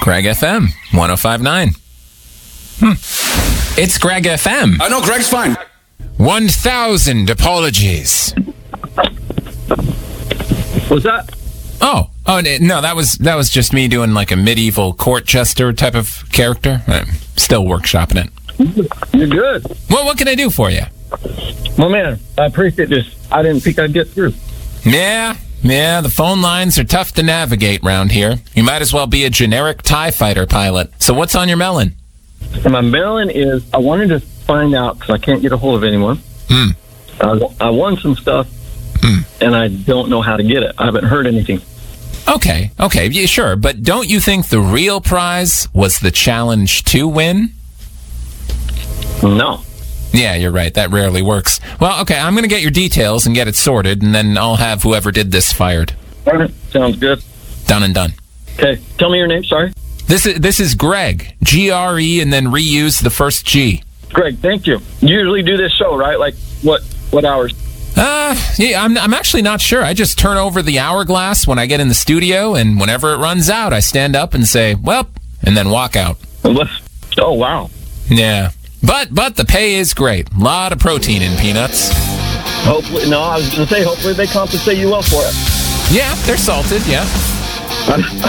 Greg FM 105.9. It's Greg FM. I know, Greg's fine. 1,000 apologies. What's that? Oh, no, that was just me doing like a medieval court jester type of character. I'm still workshopping it. You're good. Well, what can I do for you? Well, man, I appreciate this. I didn't think I'd get through. Yeah, the phone lines are tough to navigate round here. You might as well be a generic TIE fighter pilot. So what's on your melon? And my melon is, I wanted to find out, because I can't get a hold of anyone. I won some stuff, and I don't know how to get it. I haven't heard anything. Okay, yeah, sure. But don't you think the real prize was the challenge to win? No. Yeah, you're right. That rarely works. Well, okay, I'm going to get your details and get it sorted, and then I'll have whoever did this fired. All right. Sounds good. Done and done. Okay. Tell me your name, sorry. This is Greg. G-R-E, and then reuse the first G. Greg, thank you. You usually do this show, right? Like, what hours? Yeah, I'm actually not sure. I just turn over the hourglass when I get in the studio, and whenever it runs out, I stand up and say, well, and then walk out. Oh, wow. Yeah. But the pay is great. A lot of protein in peanuts. Hopefully, no, I was going to say, hopefully they compensate you well for it. Yeah, they're salted, yeah.